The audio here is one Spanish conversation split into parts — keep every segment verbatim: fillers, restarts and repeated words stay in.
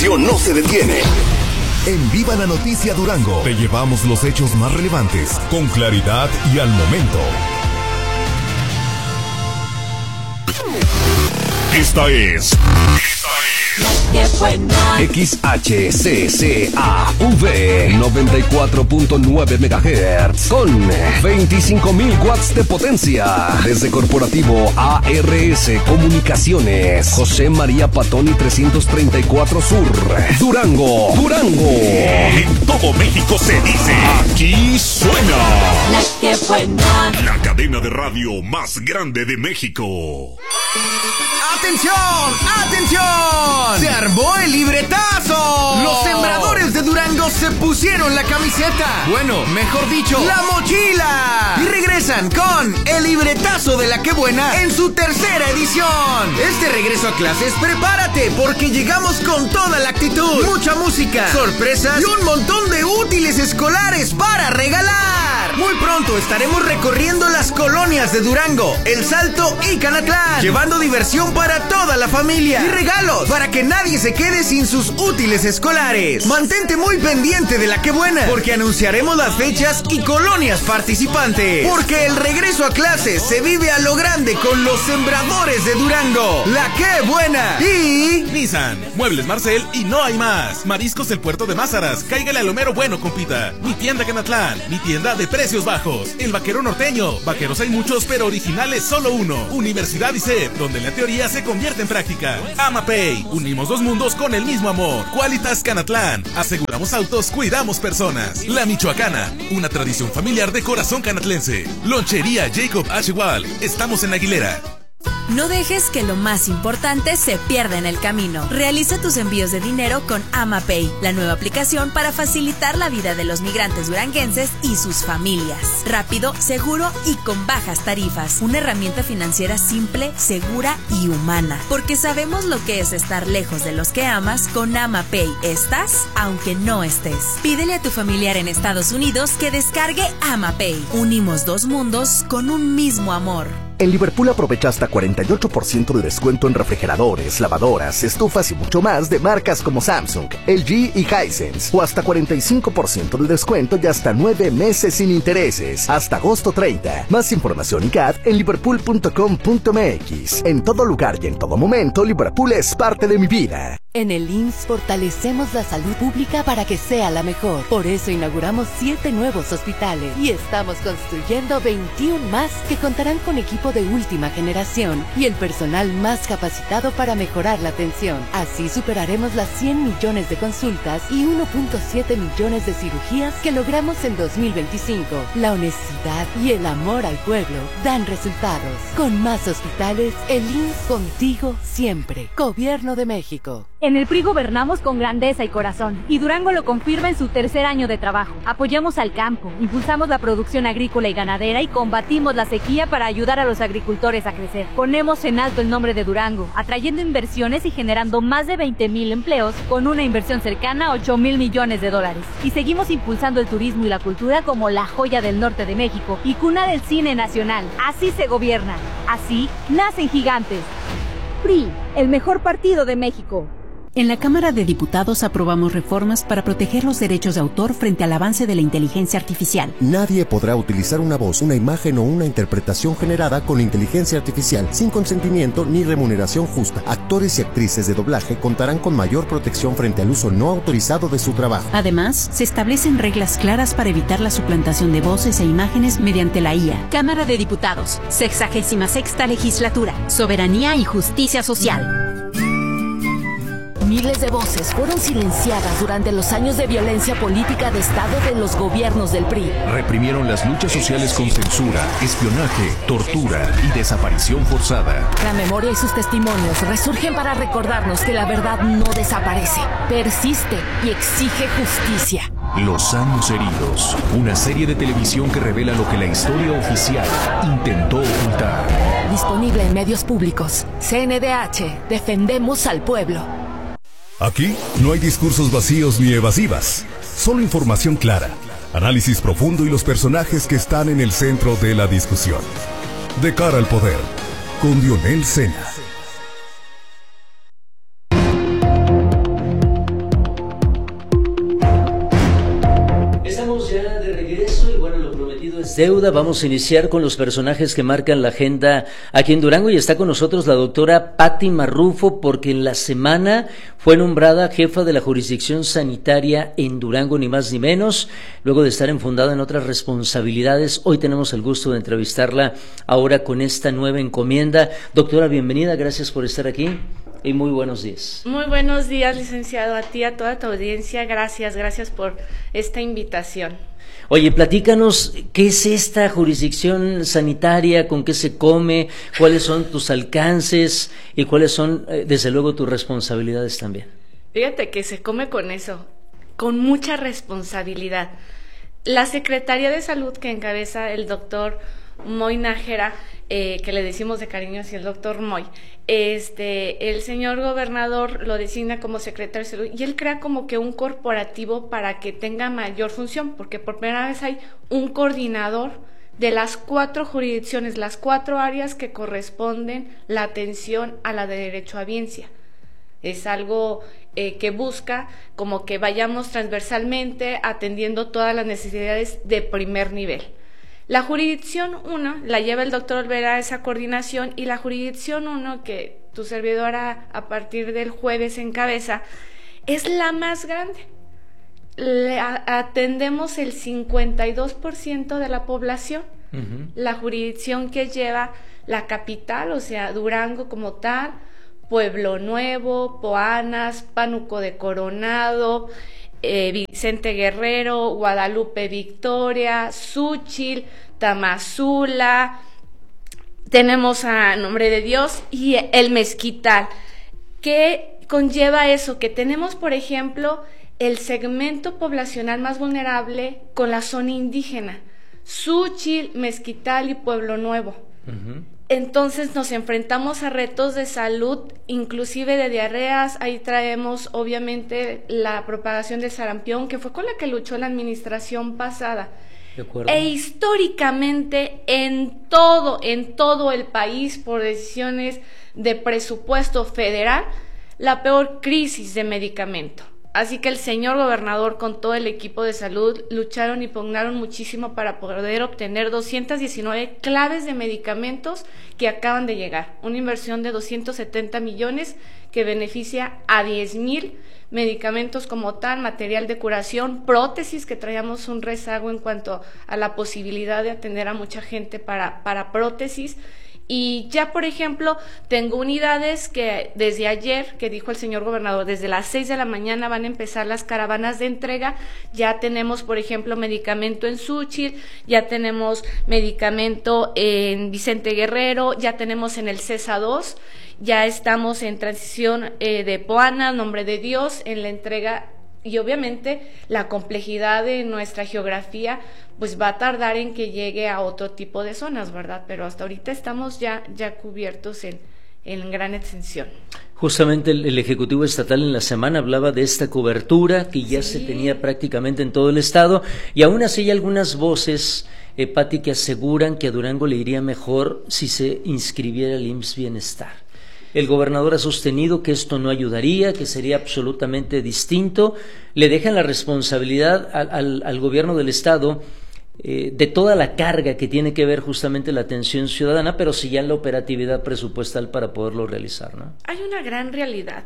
información no se detiene. En Viva la Noticia Durango, te llevamos los hechos más relevantes, con claridad y al momento. Esta es... X H C C A V noventa y cuatro punto nueve megahertz con veinticinco mil watts de potencia. Desde Corporativo A R S Comunicaciones, José María Patoni trescientos treinta y cuatro Sur, Durango, Durango. En todo México se dice, aquí suena La que buena, la cadena de radio más grande de México. ¡Atención! ¡Atención! ¡Se armó el libretazo! Los sembradores de Durango se pusieron la camiseta. Bueno, mejor dicho, la mochila. Y regresan con el libretazo de La Que Buena en su tercera edición. Este regreso a clases, prepárate, porque llegamos con toda la actitud. Mucha música, sorpresas y un montón de útiles escolares para regalar. Muy pronto estaremos recorriendo las colonias de Durango, El Salto y Canatlán, llevando diversión para toda la familia y regalos para que nadie se quede sin sus útiles escolares. Mantente muy pendiente de La Que Buena, porque anunciaremos las fechas y colonias participantes. Porque el regreso a clases se vive a lo grande con los sembradores de Durango. La Que Buena y... Nissan, Muebles Marcel y no hay más. Mariscos El Puerto de Mázaras, cáigale a lo mero bueno, compita. Mi tienda Canatlán, mi tienda de precios bajos. El Vaquero Norteño, vaqueros hay muchos, pero originales solo uno. Universidad I C E P, donde la teoría se convierte en práctica. AmaPay, unimos dos mundos con el mismo amor. Qualitas Canatlán, aseguramos autos, cuidamos personas. La Michoacana, una tradición familiar de corazón canatlense. Lonchería Jacob H. Wall, estamos en Aguilera. No dejes que lo más importante se pierda en el camino. Realiza tus envíos de dinero con AmaPay, la nueva aplicación para facilitar la vida de los migrantes duranguenses y sus familias. Rápido, seguro y con bajas tarifas. Una herramienta financiera simple, segura y humana. Porque sabemos lo que es estar lejos de los que amas. Con AmaPay estás, aunque no estés. Pídele a tu familiar en Estados Unidos que descargue AmaPay. Unimos dos mundos con un mismo amor. En Liverpool aprovecha hasta cuarenta y ocho por ciento de descuento en refrigeradores, lavadoras, estufas y mucho más de marcas como Samsung, L G y Hisense. O hasta cuarenta y cinco por ciento de descuento y hasta nueve meses sin intereses. Hasta agosto treinta. Más información y C A D en liverpool punto com punto m x. En todo lugar y en todo momento, Liverpool es parte de mi vida. En el I M S S fortalecemos la salud pública para que sea la mejor. Por eso inauguramos siete nuevos hospitales y estamos construyendo veintiuno más que contarán con equipo de última generación y el personal más capacitado para mejorar la atención. Así superaremos las cien millones de consultas y uno punto siete millones de cirugías que logramos en dos mil veinticinco. La honestidad y el amor al pueblo dan resultados. Con más hospitales, el I M S S contigo siempre. Gobierno de México. En el P R I gobernamos con grandeza y corazón, y Durango lo confirma en su tercer año de trabajo. Apoyamos al campo, impulsamos la producción agrícola y ganadera y combatimos la sequía para ayudar a los agricultores a crecer. Ponemos en alto el nombre de Durango, atrayendo inversiones y generando más de veinte mil empleos con una inversión cercana a ocho mil millones de dólares. Y seguimos impulsando el turismo y la cultura como la joya del norte de México y cuna del cine nacional. Así se gobierna, así nacen gigantes. P R I, el mejor partido de México. En la Cámara de Diputados aprobamos reformas para proteger los derechos de autor frente al avance de la inteligencia artificial. Nadie podrá utilizar una voz, una imagen o una interpretación generada con inteligencia artificial sin consentimiento ni remuneración justa. Actores y actrices de doblaje contarán con mayor protección frente al uso no autorizado de su trabajo. Además, se establecen reglas claras para evitar la suplantación de voces e imágenes mediante la I A. Cámara de Diputados, sexagésima sexta legislatura, soberanía y justicia social. Miles de voces fueron silenciadas durante los años de violencia política de Estado de los gobiernos del P R I. Reprimieron las luchas sociales con censura, espionaje, tortura y desaparición forzada. La memoria y sus testimonios resurgen para recordarnos que la verdad no desaparece, persiste y exige justicia. Los años heridos, una serie de televisión que revela lo que la historia oficial intentó ocultar. Disponible en medios públicos. C N D H, defendemos al pueblo. Aquí no hay discursos vacíos ni evasivas, solo información clara, análisis profundo y los personajes que están en el centro de la discusión. De cara al poder, con Dionel Sena. es deuda. Vamos a iniciar con los personajes que marcan la agenda aquí en Durango y está con nosotros la doctora Patti Marrufo porque en la semana fue nombrada jefa de la jurisdicción sanitaria en Durango, ni más ni menos, luego de estar enfundada en otras responsabilidades. Hoy tenemos el gusto de entrevistarla ahora con esta nueva encomienda. Doctora, bienvenida, gracias por estar aquí. Y muy buenos días. Muy buenos días, licenciado, a ti, a toda tu audiencia. Gracias, gracias por esta invitación. Oye, platícanos, ¿qué es esta jurisdicción sanitaria? ¿Con qué se come? ¿Cuáles son tus alcances? ¿Y cuáles son, eh, desde luego, tus responsabilidades también? Fíjate que se come con eso, con mucha responsabilidad. La Secretaría de Salud que encabeza el doctor Moy Nájera, eh, que le decimos de cariño así el doctor Moy, este, el señor gobernador lo designa como secretario de salud y él crea como que un corporativo para que tenga mayor función, porque por primera vez hay un coordinador de las cuatro jurisdicciones, las cuatro áreas que corresponden la atención a la de derecho a audiencia. Es algo eh, que busca como que vayamos transversalmente atendiendo todas las necesidades de primer nivel. La jurisdicción uno la lleva el doctor Olvera, esa coordinación, y la jurisdicción uno, que tu servidora a partir del jueves encabeza, es la más grande. Le atendemos el cincuenta y dos por ciento de la población. Uh-huh. La jurisdicción que lleva la capital, o sea, Durango como tal, Pueblo Nuevo, Poanas, Pánuco de Coronado, Eh, Vicente Guerrero, Guadalupe Victoria, Xúchitl, Tamazula, tenemos a Nombre de Dios y el Mezquital. ¿Qué conlleva eso? Que tenemos, por ejemplo, el segmento poblacional más vulnerable con la zona indígena, Xúchitl, Mezquital y Pueblo Nuevo. Uh-huh. Entonces nos enfrentamos a retos de salud, inclusive de diarreas. Ahí traemos obviamente la propagación del sarampión, que fue con la que luchó la administración pasada. De acuerdo. E históricamente en todo, en todo el país, por decisiones de presupuesto federal, la peor crisis de medicamento. Así que el señor gobernador con todo el equipo de salud lucharon y pugnaron muchísimo para poder obtener doscientas diecinueve claves de medicamentos que acaban de llegar. Una inversión de doscientos setenta millones que beneficia a diez mil medicamentos como tal, material de curación, prótesis, que traíamos un rezago en cuanto a la posibilidad de atender a mucha gente para, para prótesis. Y ya, por ejemplo, tengo unidades que desde ayer, que dijo el señor gobernador, desde las seis de la mañana van a empezar las caravanas de entrega. Ya tenemos, por ejemplo, medicamento en Xúchitl, ya tenemos medicamento en Vicente Guerrero, ya tenemos en el CESA dos, ya estamos en transición eh, de Poana, Nombre de Dios, en la entrega. Y obviamente la complejidad de nuestra geografía pues va a tardar en que llegue a otro tipo de zonas, ¿verdad? Pero hasta ahorita estamos ya, ya cubiertos en, en gran extensión. Justamente el, el Ejecutivo Estatal en la semana hablaba de esta cobertura que ya sí se tenía prácticamente en todo el estado, y aún así hay algunas voces, eh, Patti, que aseguran que a Durango le iría mejor si se inscribiera el I M S S Bienestar. El gobernador ha sostenido que esto no ayudaría, que sería absolutamente distinto. Le dejan la responsabilidad al, al, al gobierno del estado eh, de toda la carga que tiene que ver justamente la atención ciudadana, pero sí ya la operatividad presupuestal para poderlo realizar, ¿no? Hay una gran realidad.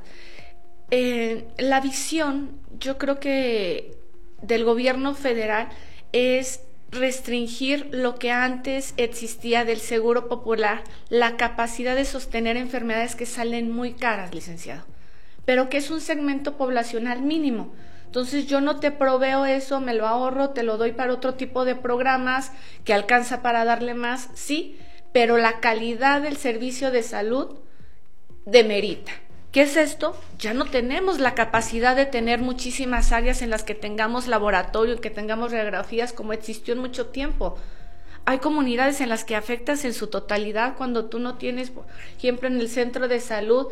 Eh, la visión, yo creo que del gobierno federal es restringir lo que antes existía del seguro popular, la capacidad de sostener enfermedades que salen muy caras, licenciado, pero que es un segmento poblacional mínimo. Entonces yo no te proveo eso, me lo ahorro, te lo doy para otro tipo de programas que alcanza para darle más, sí, pero la calidad del servicio de salud demerita. ¿Qué es esto? Ya no tenemos la capacidad de tener muchísimas áreas en las que tengamos laboratorio, que tengamos radiografías como existió en mucho tiempo. Hay comunidades en las que afectas en su totalidad cuando tú no tienes, por ejemplo, en el centro de salud,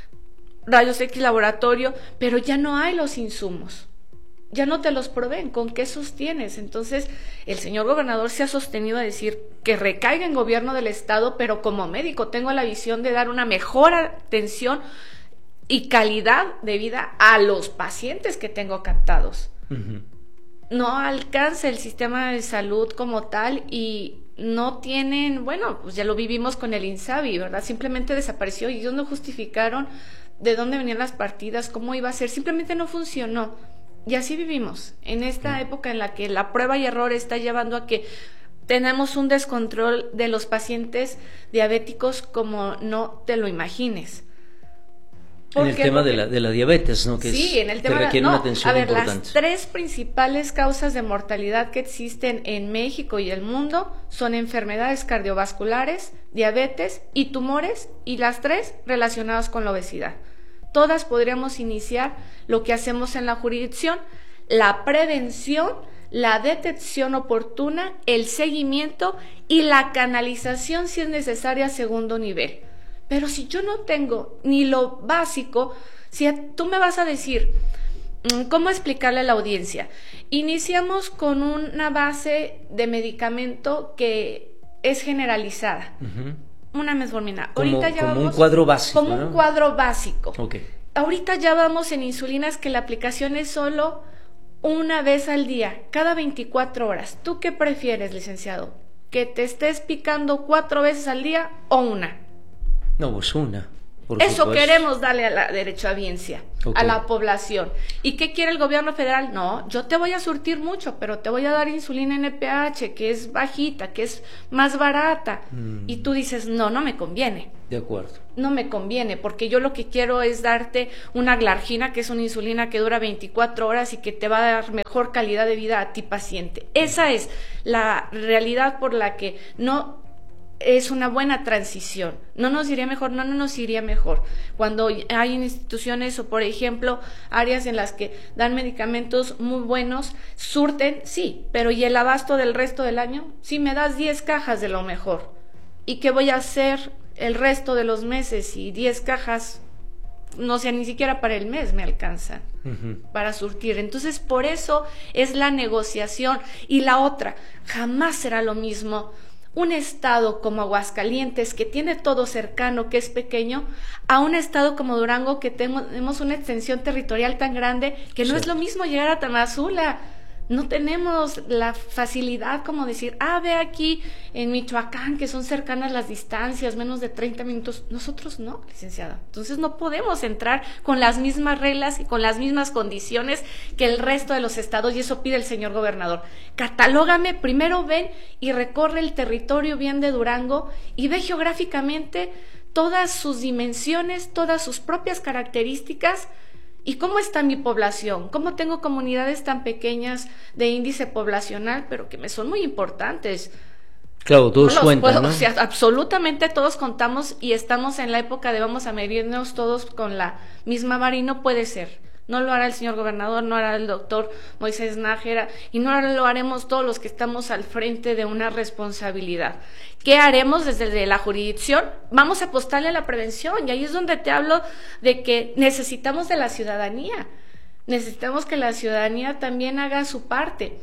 rayos X laboratorio, pero ya no hay los insumos. Ya no te los proveen, ¿con qué sostienes? Entonces, el señor gobernador se ha sostenido a decir que recaiga en gobierno del estado, pero como médico tengo la visión de dar una mejor atención y calidad de vida a los pacientes que tengo captados. Uh-huh. no alcanza el sistema de salud como tal y no tienen, bueno, pues ya lo vivimos con el INSABI, ¿verdad? Simplemente desapareció y ellos no justificaron de dónde venían las partidas, cómo iba a ser, simplemente no funcionó. Y así vivimos, en esta mm. época en la que la prueba y error está llevando a que tenemos un descontrol de los pacientes diabéticos como no te lo imagines. En el tema de la, de la diabetes, ¿no? Que sí, es, en el tema que requiere de la, no, una atención a ver, importante. Las tres principales causas de mortalidad que existen en México y el mundo son enfermedades cardiovasculares, diabetes y tumores, y las tres relacionadas con la obesidad. Todas podríamos iniciar lo que hacemos en la jurisdicción, la prevención, la detección oportuna, el seguimiento y la canalización si es necesaria a segundo nivel. Pero si yo no tengo ni lo básico, si tú me vas a decir, ¿cómo explicarle a la audiencia? Iniciamos con una base de medicamento que es generalizada. Uh-huh. Una metformina. Como, Ahorita ya como vamos, un cuadro básico. Como ¿no? un cuadro básico. Okay. Ahorita ya vamos en insulinas que la aplicación es solo una vez al día, cada veinticuatro horas. ¿Tú qué prefieres, licenciado? ¿Que te estés picando cuatro veces al día o una? No, pues una. Por Eso supuesto. queremos darle a la derechohabiencia, okay, a la población. ¿Y qué quiere el gobierno federal? No, yo te voy a surtir mucho, pero te voy a dar insulina N P H, que es bajita, que es más barata. Mm. Y tú dices, no, no me conviene. De acuerdo. No me conviene, porque yo lo que quiero es darte una glargina, que es una insulina que dura veinticuatro horas y que te va a dar mejor calidad de vida a ti, paciente. Esa es la realidad por la que no es una buena transición. No nos iría mejor, no, no nos iría mejor. Cuando hay instituciones o, por ejemplo, áreas en las que dan medicamentos muy buenos, surten, sí, pero ¿y el abasto del resto del año? Sí, me das diez cajas de lo mejor. ¿Y qué voy a hacer el resto de los meses? Si diez cajas, no sé, ni siquiera para el mes me alcanzan uh-huh. para surtir. Entonces, por eso es la negociación. Y la otra, jamás será lo mismo un estado como Aguascalientes, que tiene todo cercano, que es pequeño, a un estado como Durango, que tenemos una extensión territorial tan grande, que no sí. es lo mismo llegar a Tamazula. No tenemos la facilidad como decir, ah, ve aquí en Michoacán, que son cercanas las distancias, menos de treinta minutos. Nosotros no, licenciada. Entonces no podemos entrar con las mismas reglas y con las mismas condiciones que el resto de los estados, y eso pide el señor gobernador. Catalógame, primero ven y recorre el territorio bien de Durango y ve geográficamente todas sus dimensiones, todas sus propias características. ¿Y cómo está mi población? ¿Cómo tengo comunidades tan pequeñas de índice poblacional, pero que me son muy importantes? Claro, todos no cuentan, puedo, ¿no? O sea, absolutamente todos contamos y estamos en la época de vamos a medirnos todos con la misma vara y no puede ser. No lo hará el señor gobernador, no hará el doctor Moisés Nájera y no lo haremos todos los que estamos al frente de una responsabilidad. ¿Qué haremos desde la jurisdicción? Vamos a apostarle a la prevención y ahí es donde te hablo de que necesitamos de la ciudadanía. Necesitamos que la ciudadanía también haga su parte.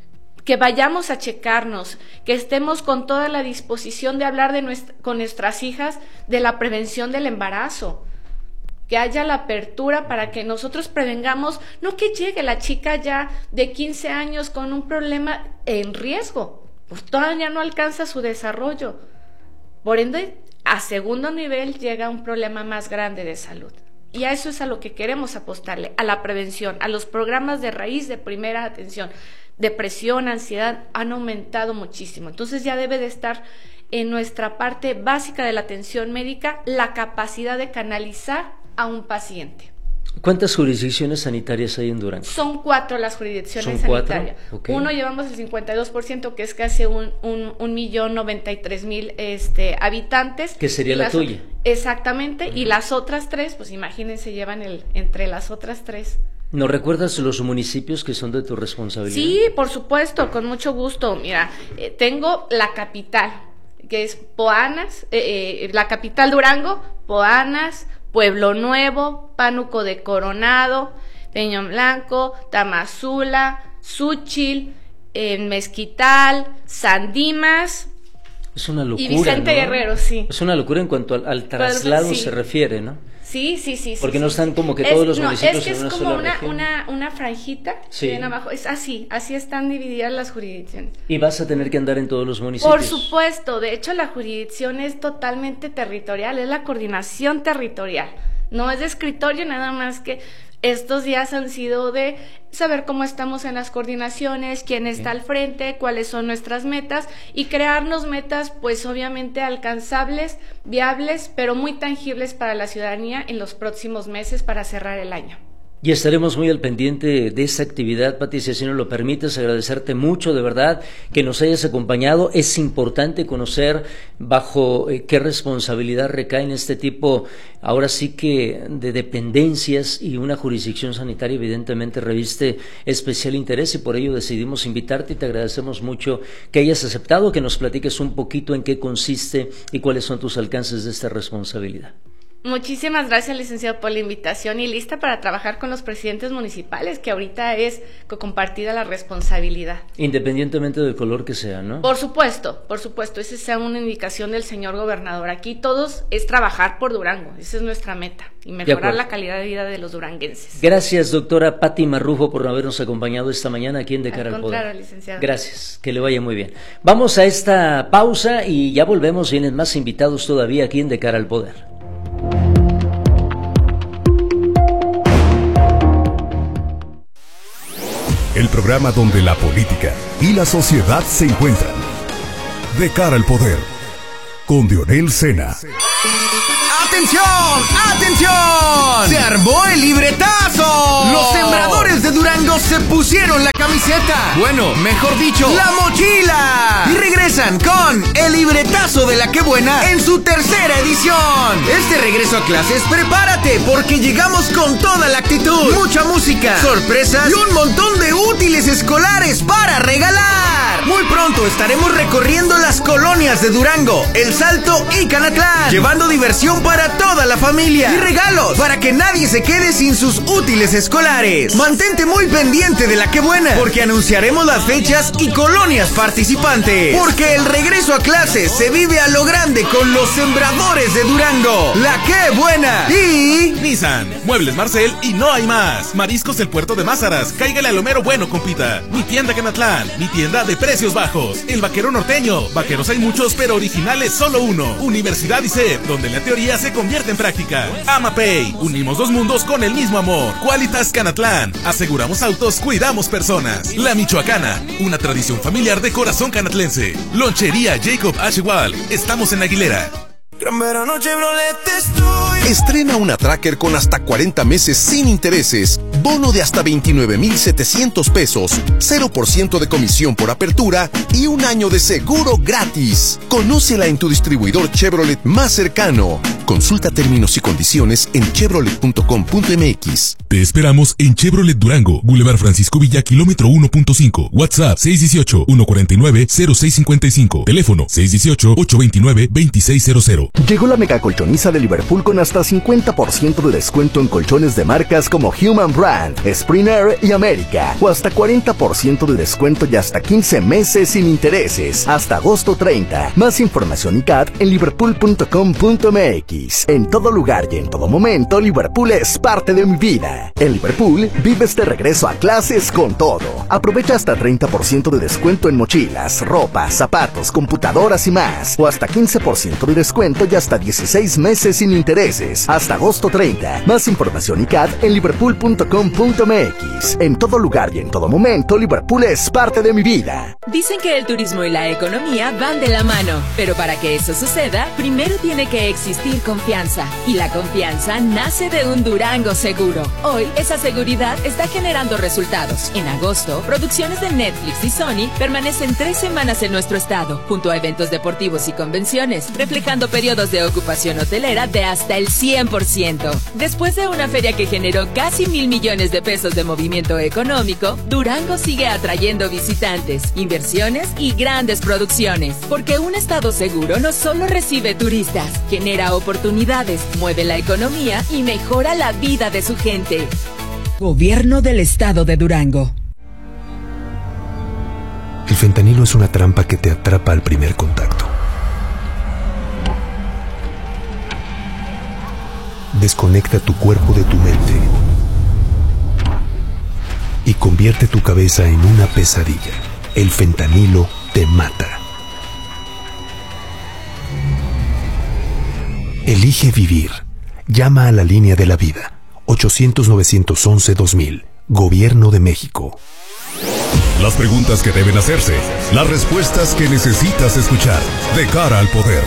Que vayamos a checarnos, que estemos con toda la disposición de hablar de nuestra, con nuestras hijas de la prevención del embarazo. Que haya la apertura para que nosotros prevengamos, no que llegue la chica ya de quince años con un problema en riesgo, pues todavía no alcanza su desarrollo. Por ende, a segundo nivel llega un problema más grande de salud. Y a eso es a lo que queremos apostarle, a la prevención, a los programas de raíz de primera atención. Depresión, ansiedad han aumentado muchísimo. Entonces ya debe de estar en nuestra parte básica de la atención médica la capacidad de canalizar a un paciente. ¿Cuántas jurisdicciones sanitarias hay en Durango? Son cuatro las jurisdicciones ¿Son cuatro? sanitarias. Okay. Uno llevamos el cincuenta y dos por ciento, que es casi un, un, un millón noventa y tres mil este, habitantes. ¿Qué sería la las, tuya? Exactamente, uh-huh. Y las otras tres, pues imagínense, llevan el entre las otras tres. ¿No recuerdas los municipios que son de tu responsabilidad? Sí, por supuesto, con mucho gusto. Mira, eh, tengo la capital, que es Poanas, eh, eh, la capital Durango, Poanas, Pueblo Nuevo, Pánuco de Coronado, Peñón Blanco, Tamazula, Xúchil, eh, Mezquital, San Dimas, Es una locura, y Vicente ¿no? Guerrero, sí. Es una locura en cuanto al, al traslado sí. se refiere, ¿no? Sí, sí, sí. Porque sí, no sí, están sí. como que es, todos los no, municipios es que en una es como sola una, región. una, una franjita sí. que viene abajo. Es así, así están divididas las jurisdicciones. Y vas a tener que andar en todos los municipios. Por supuesto, de hecho la jurisdicción es totalmente territorial, es la coordinación territorial. No es de escritorio, nada más que estos días han sido de saber cómo estamos en las coordinaciones, quién está al frente, cuáles son nuestras metas y crearnos metas pues obviamente alcanzables, viables, pero muy tangibles para la ciudadanía en los próximos meses para cerrar el año. Y estaremos muy al pendiente de esta actividad, Pati, si así nos lo permites, agradecerte mucho, de verdad, que nos hayas acompañado. Es importante conocer bajo eh, qué responsabilidad recaen este tipo, ahora sí que de dependencias, y una jurisdicción sanitaria evidentemente reviste especial interés, y por ello decidimos invitarte y te agradecemos mucho que hayas aceptado, que nos platiques un poquito en qué consiste y cuáles son tus alcances de esta responsabilidad. Muchísimas gracias, licenciado, por la invitación y lista para trabajar con los presidentes municipales, que ahorita es compartida la responsabilidad. Independientemente del color que sea, ¿no? Por supuesto, por supuesto, esa sea una indicación del señor gobernador. Aquí todos es trabajar por Durango, esa es nuestra meta, y mejorar la calidad de vida de los duranguenses. Gracias, doctora Pati Marrujo, por habernos acompañado esta mañana aquí en De Cara al Poder. Claro, licenciado. Gracias, que le vaya muy bien. Vamos a esta pausa y ya volvemos, vienen más invitados todavía aquí en De Cara al Poder. El programa donde la política y la sociedad se encuentran. De Cara al Poder, con Dionel Sena. ¡Atención! ¡Atención! ¡Se armó el libretazo! Los sembradores de Durango se pusieron la camiseta. Bueno, mejor dicho, la mochila. Y regresan con el libretazo de La Qué Buena en su tercera edición. Este regreso a clases, prepárate, porque llegamos con toda la actitud. Mucha música, sorpresas y un montón de útiles escolares para regalar. Muy pronto estaremos recorriendo las colonias de Durango, El Salto y Canatlán, llevando diversión para toda la familia y regalos para que nadie se quede sin sus útiles escolares. Mantente muy pendiente de La Qué Buena, porque anunciaremos las fechas y colonias participantes. Porque el regreso a clases se vive a lo grande con los sembradores de Durango. La Qué Buena y Nissan, Muebles Marcel y no hay más. Mariscos El Puerto de Mázaras, cáigale al Homero Bueno, compita. Mi tienda Canatlán, mi tienda de precios bajos. El Vaquero Norteño, vaqueros hay muchos pero originales solo uno. Universidad I C E P, donde la teoría se convierte en práctica. AmaPay, unimos dos mundos con el mismo amor. Qualitas Canatlán, aseguramos autos, cuidamos personas. La Michoacana, una tradición familiar de corazón canatlense. Lonchería Jacob H. Wall, estamos en Aguilera. Gran verano Chevrolet estoy. Estrena una Tracker con hasta cuarenta meses sin intereses, bono de hasta veintinueve mil setecientos pesos, cero por ciento de comisión por apertura y un año de seguro gratis. Conócela en tu distribuidor Chevrolet más cercano. Consulta términos y condiciones en chevrolet punto com punto m x. Te esperamos en Chevrolet Durango, Boulevard Francisco Villa, kilómetro uno punto cinco. WhatsApp seis uno ocho, uno cuatro nueve, cero seis cinco cinco. Teléfono seis uno ocho, ocho dos nueve, dos seis cero cero. Llegó la mega colchoniza de Liverpool con hasta cincuenta por ciento de descuento en colchones de marcas como Human Brand, Springer y América. O hasta cuarenta por ciento de descuento y hasta quince meses sin intereses. Hasta agosto treinta. Más información y C A D en liverpool punto com punto m x. En todo lugar y en todo momento, Liverpool es parte de mi vida. En Liverpool, vives de regreso a clases con todo. Aprovecha hasta treinta por ciento de descuento en mochilas, ropa, zapatos, computadoras y más. O hasta quince por ciento de descuento y hasta dieciséis meses sin intereses. Hasta agosto treinta. Más información y C A D en liverpool punto com punto m x. En todo lugar y en todo momento, Liverpool es parte de mi vida. Dicen que el turismo y la economía van de la mano, pero para que eso suceda, primero tiene que existir confianza. Y la confianza nace de un Durango seguro. Hoy, esa seguridad está generando resultados. En agosto, producciones de Netflix y Sony permanecen tres semanas en nuestro estado, junto a eventos deportivos y convenciones, reflejando periodos de ocupación hotelera de hasta el cien por ciento. Después de una feria que generó casi mil millones de pesos de movimiento económico, Durango sigue atrayendo visitantes, inversiones y grandes producciones. Porque un estado seguro no solo recibe turistas, genera oportunidades, mueve la economía y mejora la vida de su gente. Gobierno del Estado de Durango. El fentanilo es una trampa que te atrapa al primer contacto. desconecta tu cuerpo de tu mente y convierte tu cabeza en una pesadilla. El fentanilo te mata. Elige vivir. Llama a la línea de la vida. ochocientos, novecientos once, dos mil. Gobierno de México. Las preguntas que deben hacerse. Las respuestas que necesitas escuchar. De cara al poder.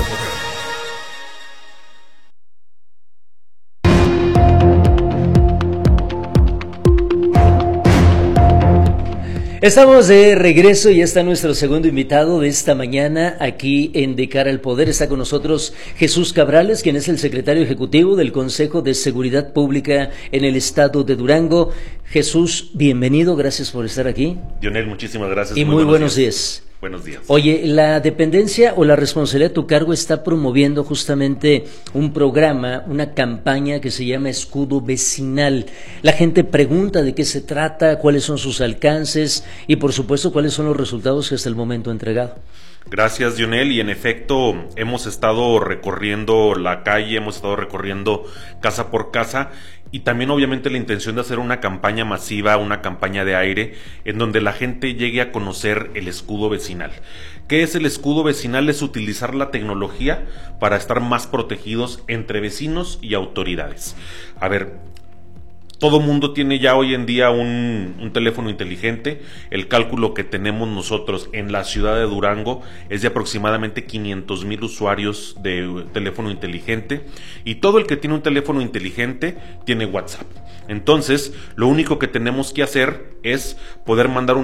Estamos de regreso y está nuestro segundo invitado de esta mañana aquí en De Cara al Poder. Está con nosotros Jesús Cabrales, quien es el secretario ejecutivo del Consejo de Seguridad Pública en el estado de Durango. Jesús, bienvenido, gracias por estar aquí. Lionel, muchísimas gracias. Y muy, muy buenos días. días. Buenos días. Oye, la dependencia o la responsabilidad de tu cargo está promoviendo justamente un programa, una campaña que se llama Escudo Vecinal. La gente pregunta de qué se trata, cuáles son sus alcances y por supuesto cuáles son los resultados que hasta el momento ha entregado. Gracias, Lionel, y en efecto hemos estado recorriendo la calle, hemos estado recorriendo casa por casa y también obviamente la intención de hacer una campaña masiva, una campaña de aire en donde la gente llegue a conocer el escudo vecinal. ¿Qué es el escudo vecinal? Es utilizar la tecnología para estar más protegidos entre vecinos y autoridades. A ver, todo mundo tiene ya hoy en día un, un teléfono inteligente. El cálculo que tenemos nosotros en la ciudad de Durango es de aproximadamente quinientos mil usuarios de teléfono inteligente y todo el que tiene un teléfono inteligente tiene WhatsApp. Entonces, lo único que tenemos que hacer es poder mandar un